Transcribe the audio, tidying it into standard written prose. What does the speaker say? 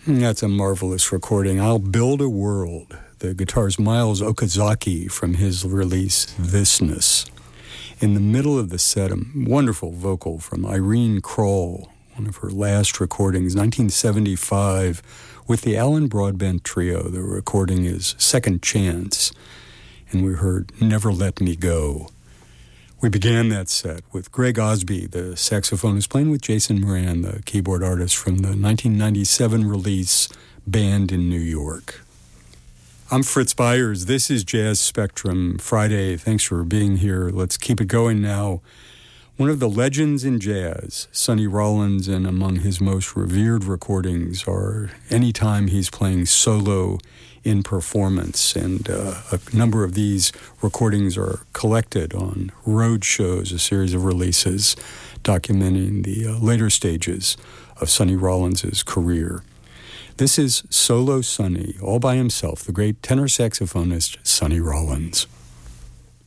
That's a marvelous recording. I'll Build a World. The guitar's Miles Okazaki from his release, Thisness. In the middle of the set, a wonderful vocal from Irene Kroll, one of her last recordings, 1975, with the Alan Broadbent Trio. The recording is Second Chance, and we heard Never Let Me Go. We began that set with Greg Osby, the saxophonist, playing with Jason Moran, the keyboard artist from the 1997 release Band in New York. I'm Fritz Byers. This is Jazz Spectrum Friday. Thanks for being here. Let's keep it going now. One of the legends in jazz, Sonny Rollins, and among his most revered recordings are anytime he's playing solo in performance, and a number of these recordings are collected on road shows, a series of releases documenting the later stages of Sonny Rollins' career. This is Solo Sonny, all by himself, the great tenor saxophonist Sonny Rollins.